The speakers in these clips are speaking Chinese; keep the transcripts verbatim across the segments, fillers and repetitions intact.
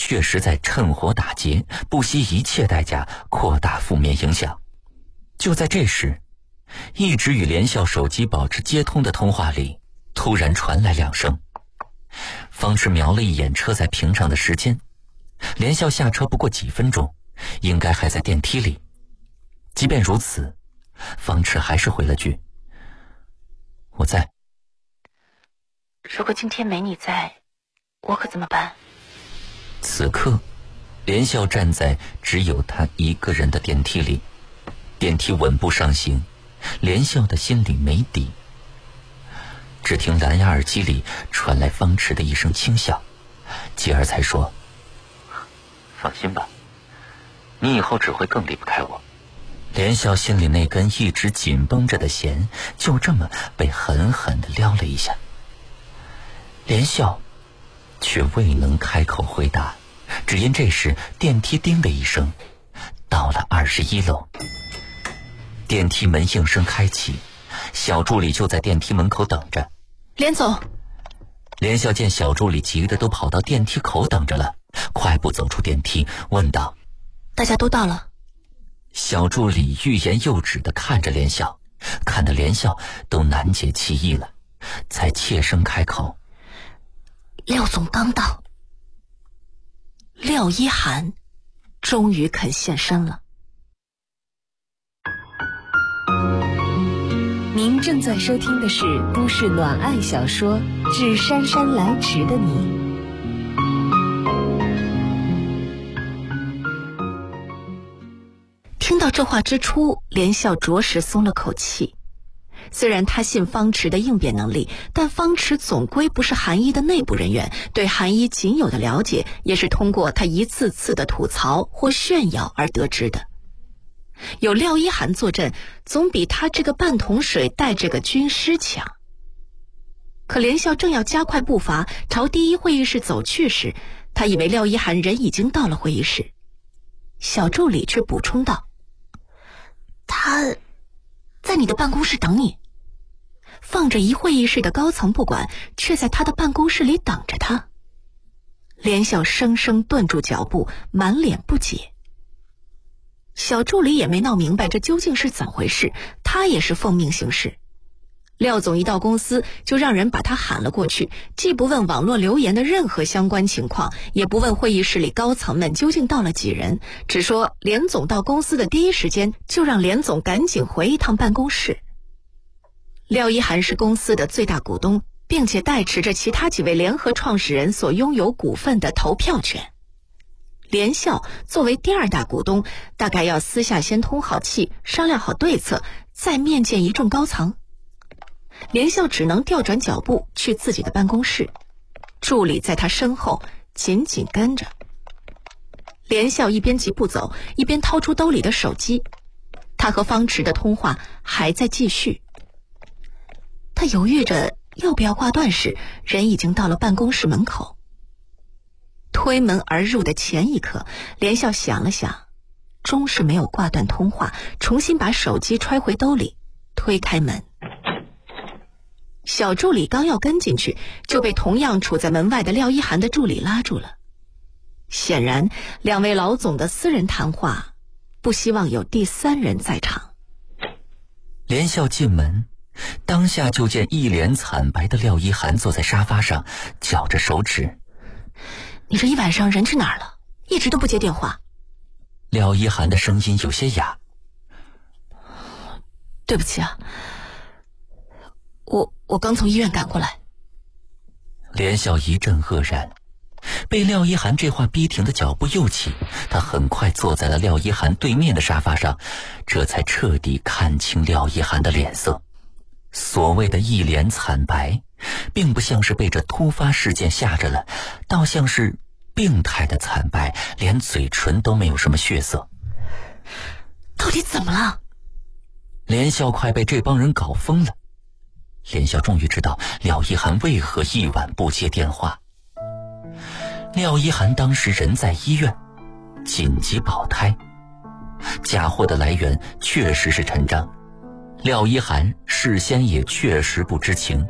确实在趁火打劫，不惜一切代价扩大负面影响。就在这时，一直与连笑手机保持接通的通话里突然传来两声。方驰瞄了一眼车载屏上的时间，连笑下车不过几分钟，应该还在电梯里。即便如此，方驰还是回了句：我在。 如果今天没你在，我可怎么办？ 此刻连笑站在只有他一个人的电梯里，电梯稳步上行，连笑的心里没底。只听蓝牙耳机里传来方驰的一声轻笑，继而才说：放心吧，你以后只会更离不开我。连笑心里那根一直紧绷着的弦就这么被狠狠地撩了一下。连笑却未能开口回答，只因这时电梯叮的一声，到了二十一楼。电梯门应声开启，小助理就在电梯门口等着。 连总。 连笑见小助理急得都跑到电梯口等着了，快步走出电梯，问道： 大家都到了？ 小助理欲言又止地看着连笑，看得连笑都难解其意了，才怯声开口： 廖总刚到。廖一涵终于肯现身了。 您正在收听的是都市暖爱小说《致姗姗来迟的你》。 听到这话之初，连笑着实松了口气。虽然他信方驰的应变能力，但方驰总归不是韩一的内部人员，对韩一仅有的了解也是通过他一次次的吐槽或炫耀而得知的。有廖一涵坐镇，总比他这个半桶水带着个军师强。可连笑正要加快步伐朝第一会议室走去时，他以为廖一涵人已经到了会议室。小助理却补充道：他在你的办公室等你。放着一会议室的高层不管，却在他的办公室里等着他。连笑生生顿住脚步，满脸不解。小助理也没闹明白这究竟是怎回事，他也是奉命行事。廖总一到公司就让人把他喊了过去，既不问网络留言的任何相关情况，也不问会议室里高层们究竟到了几人，只说连总到公司的第一时间就让连总赶紧回一趟办公室。廖一涵是公司的最大股东，并且代持着其他几位联合创始人所拥有股份的投票权。连笑作为第二大股东，大概要私下先通好气，商量好对策，再面见一众高层。连笑只能调转脚步去自己的办公室，助理在他身后紧紧跟着。连笑一边疾步走，一边掏出兜里的手机，他和方驰的通话还在继续。他犹豫着要不要挂断时，人已经到了办公室门口。推门而入的前一刻，连笑想了想，终是没有挂断通话，重新把手机揣回兜里，推开门。小助理刚要跟进去，就被同样处在门外的廖一涵的助理拉住了。显然两位老总的私人谈话不希望有第三人在场。 连笑进门，当下就见一脸惨白的廖一涵坐在沙发上，绞着手指。 你这一晚上人去哪儿了？一直都不接电话。 廖一涵的声音有些哑。 对不起啊，我我刚从医院赶过来。 连笑一阵愕然，被廖一涵这话逼停的脚步又起，他很快坐在了廖一涵对面的沙发上，这才彻底看清廖一涵的脸色。所谓的一脸惨白，并不像是被这突发事件吓着了，倒像是病态的惨白，连嘴唇都没有什么血色。 到底怎么了？ 连笑快被这帮人搞疯了。连笑终于知道廖一涵为何一晚不接电话。廖一涵当时人在医院，紧急保胎，假货的来源确实是陈章，廖一涵事先也确实不知情，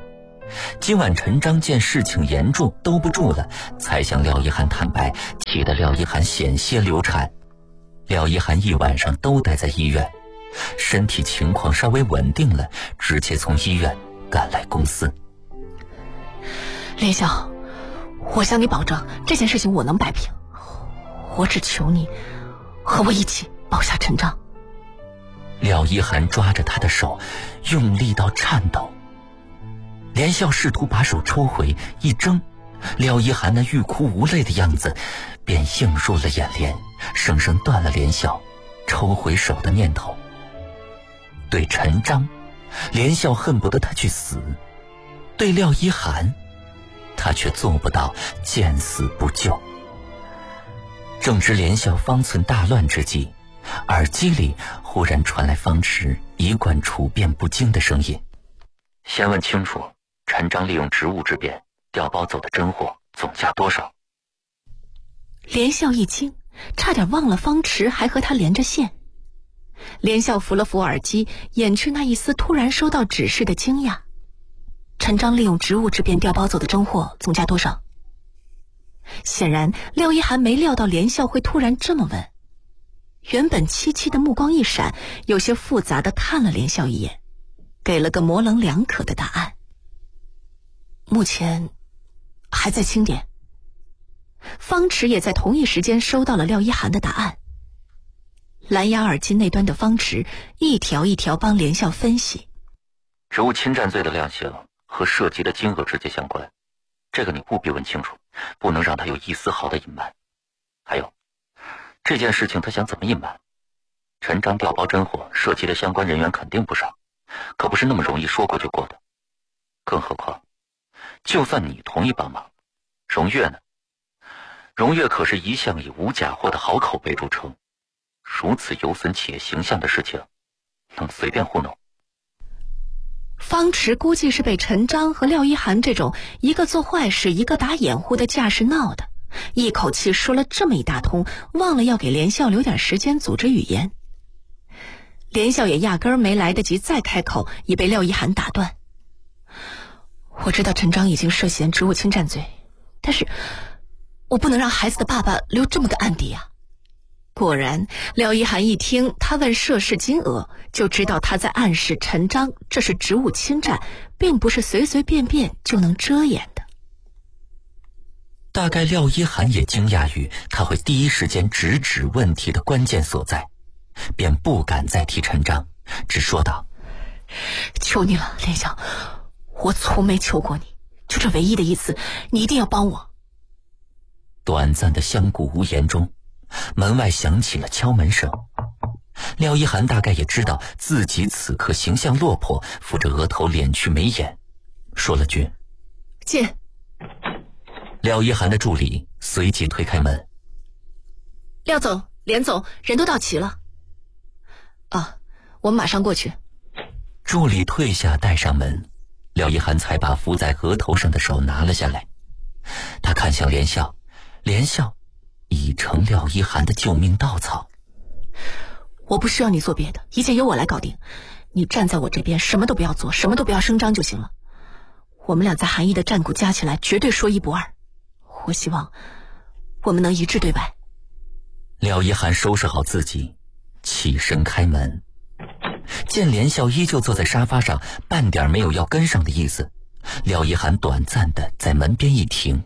今晚陈章见事情严重，兜不住了，才向廖一涵坦白，气得廖一涵险些流产。廖一涵一晚上都待在医院，身体情况稍微稳定了，直接从医院赶来公司。 连笑，我向你保证，这件事情我能摆平，我只求你和我一起保下陈章。 廖一涵抓着他的手，用力到颤抖。连笑试图把手抽回，一挣，廖一涵那欲哭无泪的样子便映入了眼帘，生生断了连笑抽回手的念头。对陈章，连笑恨不得他去死；对廖一涵，他却做不到见死不救。正值连笑方寸大乱之际，耳机里忽然传来方池一贯处变不惊的声音：先问清楚，陈章利用职务之便调包走的真货总价多少？ 连笑一惊，差点忘了方池还和他连着线。连笑扶了扶耳机，掩去那一丝突然收到指示的惊讶。陈章利用职务之便调包走的真货总价多少？显然廖一涵没料到连笑会突然这么问，原本凄凄的目光一闪，有些复杂地看了连笑一眼，给了个模棱两可的答案：目前还在清点。方池也在同一时间收到了廖一涵的答案。蓝牙耳机那端的方池一条一条帮连笑分析： 职务侵占罪的量刑和涉及的金额直接相关，这个你务必问清楚，不能让他有一丝毫的隐瞒。还有，这件事情他想怎么隐瞒？陈章调包真货涉及的相关人员肯定不少，可不是那么容易说过就过的。更何况，就算你同意帮忙，荣月呢？荣月可是一向以无假货的好口碑著称，如此有损企业形象的事情，能随便糊弄？ 方池估计是被陈章和廖一涵这种一个做坏事一个打掩护的架势闹的，一口气说了这么一大通，忘了要给连笑留点时间组织语言。连笑也压根儿没来得及再开口，已被廖一涵打断：我知道陈章已经涉嫌职务侵占罪，但是我不能让孩子的爸爸留这么个案底啊。果然，廖一涵一听他问涉事金额，就知道他在暗示陈章这是职务侵占，并不是随随便便就能遮掩的。 大概廖一涵也惊讶于他会第一时间直指问题的关键所在，便不敢再提陈章，只说道： 求你了，连笑，我从没求过你，就这唯一的一次，你一定要帮我。 短暂的相顾无言中，门外响起了敲门声。廖一涵大概也知道自己此刻形象落魄，扶着额头敛去眉眼，说了句进。 廖一涵的助理随即推开门： 廖总、连总，人都到齐了。啊，我们马上过去。 助理退下带上门，廖一涵才把扶在额头上的手拿了下来。他看向连笑，连笑已成廖一涵的救命稻草。 我不需要你做别的，一切由我来搞定。你站在我这边，什么都不要做，什么都不要声张就行了。我们俩在韩义的战鼓加起来绝对说一不二。我希望我们能一致对外。 廖一涵收拾好自己，起身开门。见连笑依旧坐在沙发上，半点没有要跟上的意思，廖一涵短暂的在门边一停：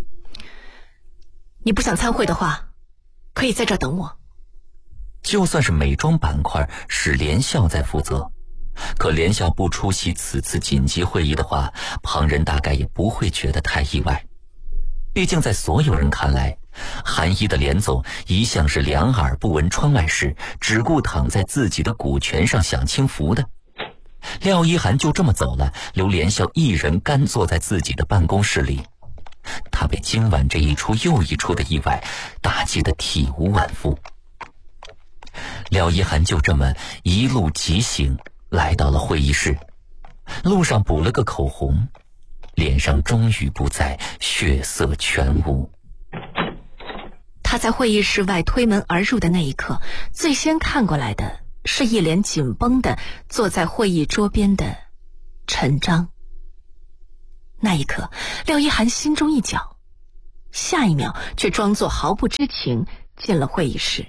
你不想参会的话，可以在这等我。 就算是美妆板块是连笑在负责，可连笑不出席此次紧急会议的话，旁人大概也不会觉得太意外。毕竟在所有人看来，韩一的连总一向是两耳不闻窗外事，只顾躺在自己的股权上享清福的。廖一涵就这么走了，留连笑一人干坐在自己的办公室里。他被今晚这一出又一出的意外打击得体无完肤。廖一涵就这么一路疾行来到了会议室，路上补了个口红，脸上终于不再血色全无。 他在会议室外推门而入的那一刻，最先看过来的是一脸紧绷的坐在会议桌边的陈章。 那一刻，廖一涵心中一绞，下一秒却装作毫不知情进了会议室。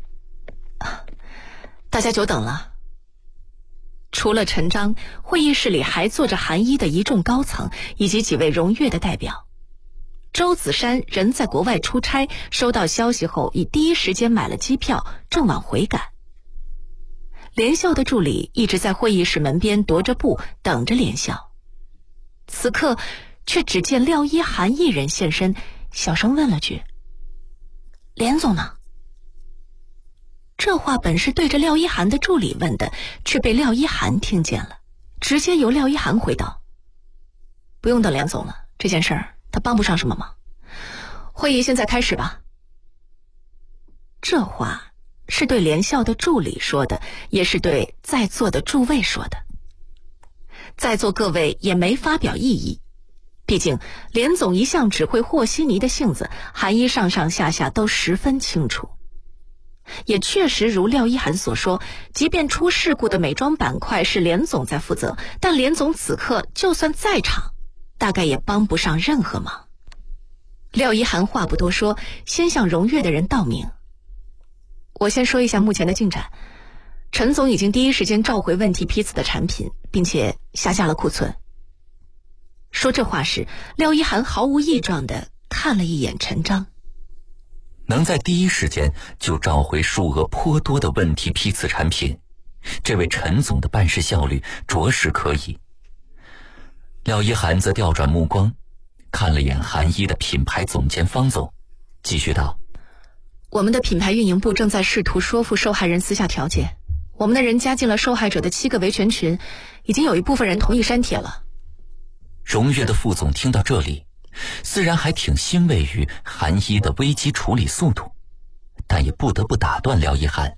大家久等了。除了陈章，会议室里还坐着韩一的一众高层以及几位荣越的代表。周子山人在国外出差，收到消息后已第一时间买了机票，正往回赶。连笑的助理一直在会议室门边踱着步等着连笑，此刻却只见廖一涵一人现身，小声问了句：“连总呢？”这话本是对着廖一涵的助理问的，却被廖一涵听见了，直接由廖一涵回道：“不用等连总了，这件事儿他帮不上什么忙。会议现在开始吧。”这话是对连笑的助理说的，也是对在座的诸位说的。在座各位也没发表异议，毕竟连总一向只会和稀泥的性子，韩一上上下下都十分清楚。也确实如廖一涵所说，即便出事故的美妆板块是连总在负责，但连总此刻就算在场，大概也帮不上任何忙。廖一涵话不多说，先向荣越的人道明：“我先说一下目前的进展。陈总已经第一时间召回问题批次的产品，并且下架了库存。”说这话时，廖一涵毫无异状地看了一眼陈章。 能在第一时间就召回数额颇多的问题批次产品，这位陈总的办事效率着实可以。廖一涵则调转目光，看了眼韩一的品牌总监方总，继续道：“ 我们的品牌运营部正在试图说服受害人私下调解，我们的人加进了受害者的七个维权群，已经有一部分人同意删帖了。” 荣越的副总听到这里，虽然还挺欣慰于韩一的危机处理速度，但也不得不打断廖一涵：“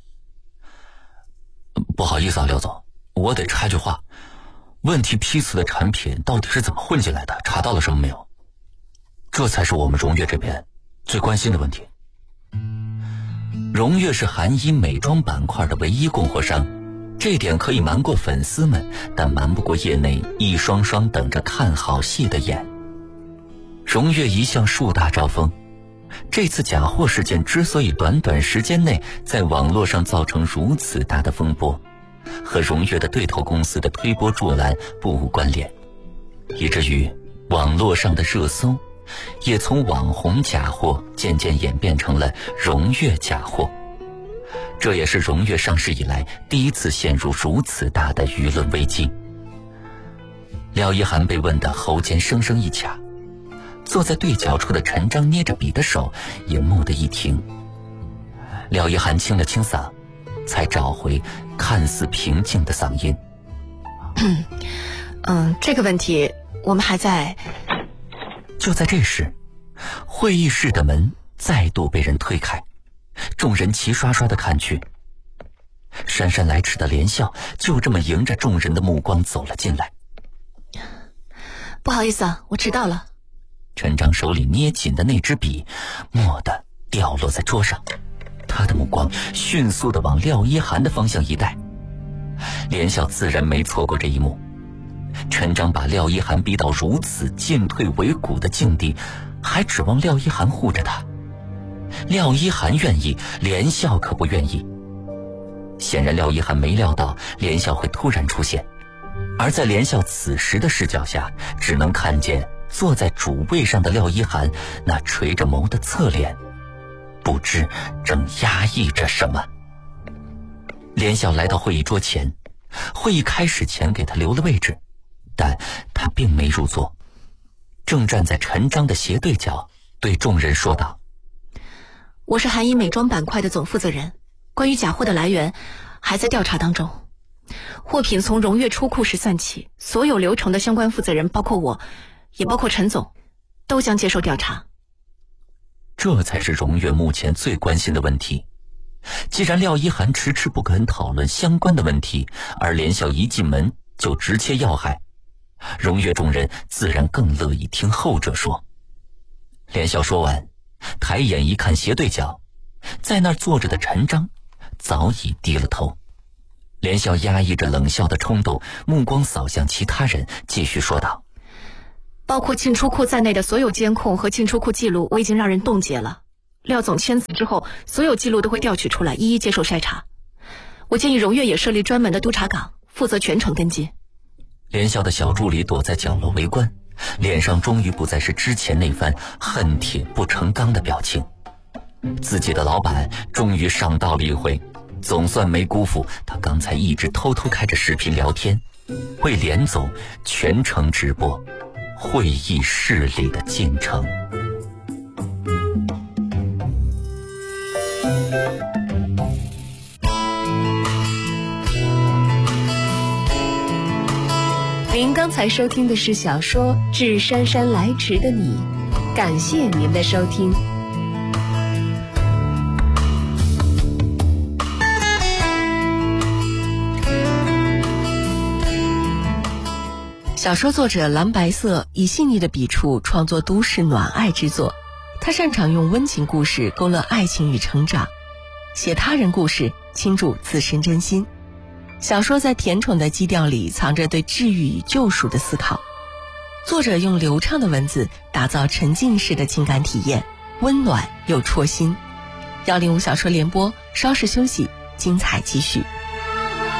不好意思啊，廖总，我得插句话，问题批次的产品到底是怎么混进来的？查到了什么没有？这才是我们荣越这边最关心的问题。”荣越是韩一美妆板块的唯一供货商，这点可以瞒过粉丝们，但瞒不过业内一双双等着看好戏的眼。荣越一向树大招风，这次假货事件之所以短短时间内在网络上造成如此大的风波，和荣越的对头公司的推波助澜不无关联，以至于网络上的热搜也从网红假货渐渐演变成了荣越假货。这也是荣越上市以来第一次陷入如此大的舆论危机。廖一涵被问得喉间生生一卡，坐在对角处的陈章捏着笔的手也蓦地一停。廖一涵清了清嗓，才找回看似平静的嗓音：“ 嗯，嗯，这个问题我们还在……” 就在这时，会议室的门再度被人推开，众人齐刷刷地看去，姗姗来迟的连笑就这么迎着众人的目光走了进来。 “不好意思啊，我迟到了。” 陈章手里捏紧的那支笔蓦地掉落在桌上，他的目光迅速地往廖一涵的方向一带。连笑自然没错过这一幕，陈章把廖一涵逼到如此进退维谷的境地，还指望廖一涵护着他。廖一涵愿意，连笑可不愿意。显然廖一涵没料到连笑会突然出现，而在连笑此时的视角下，只能看见坐在主位上的廖一涵那垂着眸的侧脸，不知正压抑着什么。连笑来到会议桌前，会议开始前给他留了位置，但他并没入座，正站在陈章的斜对角，对众人说道：“ 我是韩一美妆板块的总负责人，关于假货的来源还在调查当中。货品从荣越出库时算起，所有流程的相关负责人，包括我，也包括陈总，都将接受调查。” 这才是荣越目前最关心的问题。既然廖一涵迟迟不肯讨论相关的问题，而连笑一进门就直切要害，荣越众人自然更乐意听后者说。连笑说完，抬眼一看斜对角，在那儿坐着的陈章早已低了头。连笑压抑着冷笑的冲动，目光扫向其他人，继续说道：“ 包括进出库在内的所有监控和进出库记录，我已经让人冻结了。廖总签字之后，所有记录都会调取出来，一一接受筛查。我建议荣越也设立专门的督察岗，负责全程跟进。 连笑的小助理躲在角落围观，脸上终于不再是之前那番恨铁不成钢的表情。自己的老板终于上道了一回，总算没辜负他刚才一直偷偷开着视频聊天，为连总全程直播会议室里的进程。 您刚才收听的是小说《致姗姗来迟的你》，感谢您的收听。 小说作者蓝白色以细腻的笔触创作都市暖爱之作，他擅长用温情故事勾勒爱情与成长，写他人故事倾注自身真心。小说在甜宠的基调里藏着对治愈与救赎的思考，作者用流畅的文字打造沉浸式的情感体验，温暖又戳心。幺零五小说联播，稍事休息，精彩继续。